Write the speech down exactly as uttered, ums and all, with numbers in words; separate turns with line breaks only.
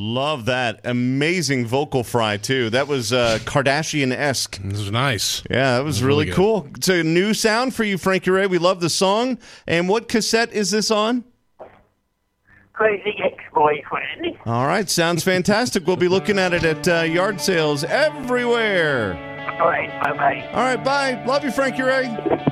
Love that. Amazing vocal fry, too. That was uh, Kardashian-esque.
This was nice.
Yeah, that was,
was
really,
really
cool. It's a new sound for you, Frankie Ray. We love the song. And what cassette is this on?
Crazy Ex-Boyfriend.
All right, sounds fantastic. We'll be looking at it at uh, yard sales everywhere.
All right, bye-bye.
All right, bye. Love you, Frankie Ray.